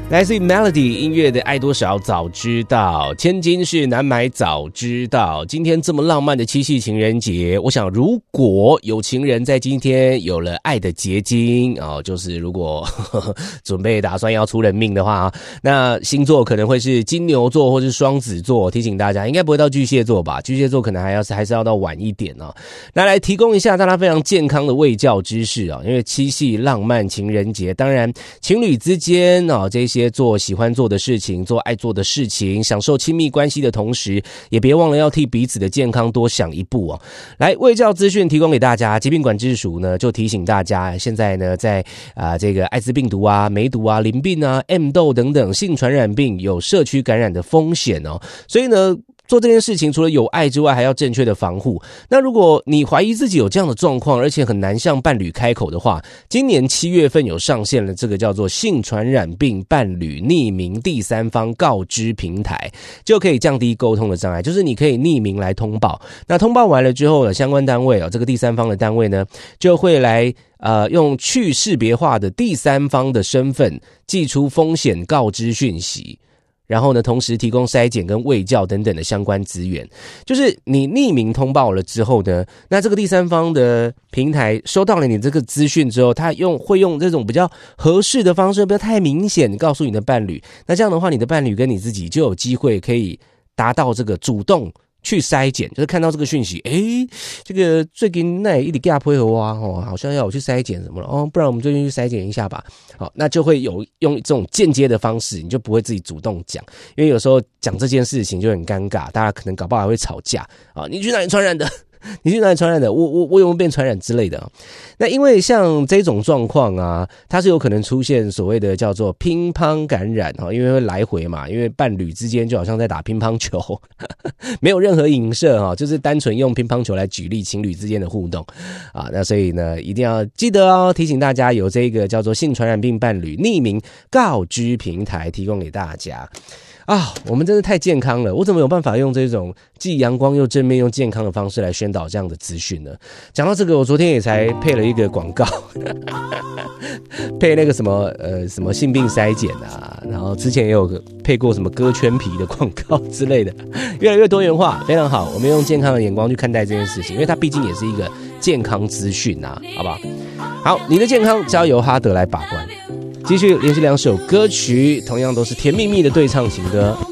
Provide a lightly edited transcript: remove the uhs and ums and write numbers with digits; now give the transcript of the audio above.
来自于 Melody 音乐的爱多少早知道，千金是难买早知道。今天这么浪漫的七夕情人节，我想如果有情人在今天有了爱的结晶就是如果准备打算要出人命的话，那星座可能会是金牛座或是双子座，提醒大家应该不会到巨蟹座吧，巨蟹座可能还是要到晚一点那来提供一下大家非常健康的卫教知识因为七夕浪漫情人节，当然情侣之间这些做喜欢做的事情，做爱做的事情，享受亲密关系的同时，也别忘了要替彼此的健康多想一步来，卫教资讯提供给大家，疾病管制署呢就提醒大家，现在呢在这个艾滋病毒梅毒淋病M 痘等等性传染病有社区感染的风险所以呢做这件事情除了有爱之外，还要正确的防护。那如果你怀疑自己有这样的状况，而且很难向伴侣开口的话，今年7月份有上线了这个叫做性传染病伴侣匿名第三方告知平台，就可以降低沟通的障碍。就是你可以匿名来通报，那通报完了之后呢，相关单位这个第三方的单位呢，就会来用去识别化的第三方的身份寄出风险告知讯息。然后呢，同时提供筛检跟卫教等等的相关资源。就是你匿名通报了之后呢，那这个第三方的平台收到了你这个资讯之后，他会用这种比较合适的方式，不要太明显告诉你的伴侣。那这样的话，你的伴侣跟你自己就有机会可以达到这个主动去筛检，就是看到这个讯息，这个最近那一直给他配合好像要我去筛检什么了不然我们最近去筛检一下吧。好，那就会用这种间接的方式，你就不会自己主动讲，因为有时候讲这件事情就很尴尬，大家可能搞不好还会吵架你去哪里传染的？你去哪里传染的？我有没有变传染之类的那因为像这种状况它是有可能出现所谓的叫做乒乓感染因为会来回嘛，因为伴侣之间就好像在打乒乓球没有任何影射就是单纯用乒乓球来举例情侣之间的互动那所以呢一定要记得提醒大家有这个叫做性传染病伴侣匿名告知平台提供给大家我们真的太健康了，我怎么有办法用这种既阳光又正面又健康的方式来宣导这样的资讯呢？讲到这个，我昨天也才配了一个广告配那个什么性病筛检然后之前也有配过什么割圈皮的广告之类的，越来越多元化，非常好。我们用健康的眼光去看待这件事情，因为它毕竟也是一个健康资讯好不好？好，你的健康交由哈德来把关。继续连续2首歌曲，同样都是甜蜜蜜的对唱情歌。